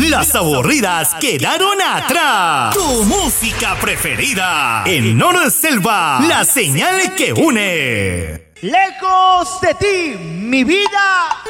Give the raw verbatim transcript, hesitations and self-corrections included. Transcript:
Las aburridas quedaron atrás. Tu música preferida. En Nor Selva, la señal que une. Lejos de ti, mi vida.